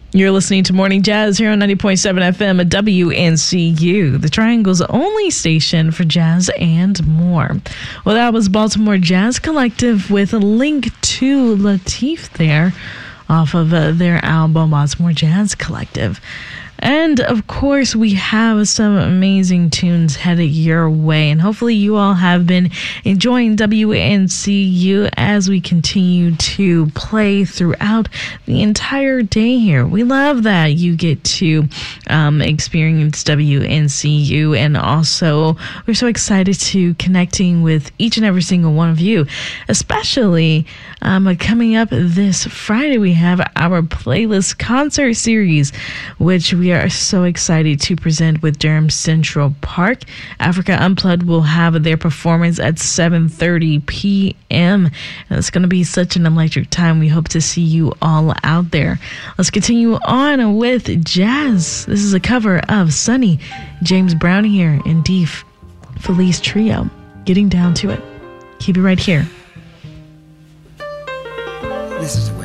You're listening to Morning Jazz here on 90.7 FM at WNCU, the Triangle's only station for jazz and more. Well, that was Baltimore Jazz Collective with a link to Lateef there off of their album Baltimore Jazz Collective. And, of course, we have some amazing tunes headed your way. And hopefully you all have been enjoying WNCU as we continue to play throughout the entire day here. We love that you get to experience WNCU. And also, we're so excited to connecting with each and every single one of you. Especially coming up this Friday, we have our playlist concert series, which we are so excited to present with Durham Central Park. Africa Unplugged will have their performance at 7:30 p.m. And it's going to be such an electric time. We hope to see you all out there. Let's continue on with jazz. This is a cover of Sonny James Brown here in Deef Felice Trio. Getting down to it. Keep it right here. This is